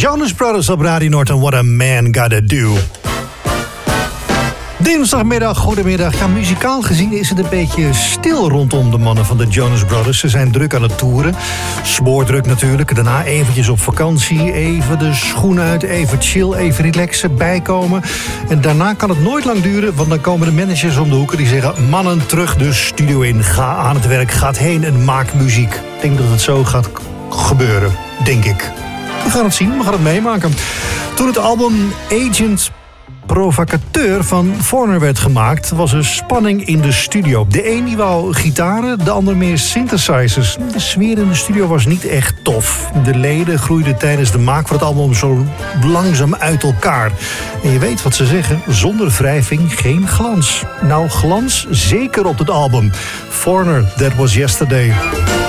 Jonas Brothers op Radio Noord en What a Man Gotta Do. Dinsdagmiddag, goedemiddag. Ja, muzikaal gezien is het een beetje stil rondom de mannen van de Jonas Brothers. Ze zijn druk aan het toeren. Spoordruk natuurlijk. Daarna eventjes op vakantie. Even de schoenen uit, even chill, even relaxen, bijkomen. En daarna kan het nooit lang duren, want dan komen de managers om de hoeken die zeggen: mannen, terug de studio in. Ga aan het werk, gaat heen en maak muziek. Ik denk dat het zo gaat gebeuren, denk ik. We gaan het zien, we gaan het meemaken. Toen het album Agent Provocateur van Foreigner werd gemaakt, was er spanning in de studio. De een die wou gitaren, de ander meer synthesizers. De sfeer in de studio was niet echt tof. De leden groeiden tijdens de maak van het album zo langzaam uit elkaar. En je weet wat ze zeggen, zonder wrijving geen glans. Nou, glans zeker op het album. Foreigner, That Was Yesterday.